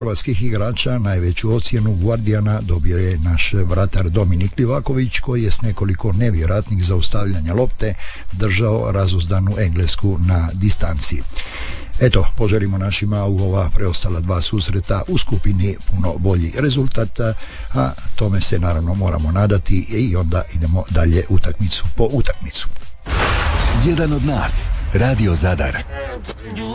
hrvatskih igrača najveću ocjenu Guardiana dobio je naš vratar Dominik Livaković, koji je s nekoliko nevjerojatnih zaustavljanja lopte držao razuzdanu Englesku na distanci. Eto, poželimo našima u ova preostala dva susreta u skupini puno bolji rezultat, a tome se naravno moramo nadati i onda idemo dalje utakmicu po utakmicu. Jedan od nas, Radio Zadar.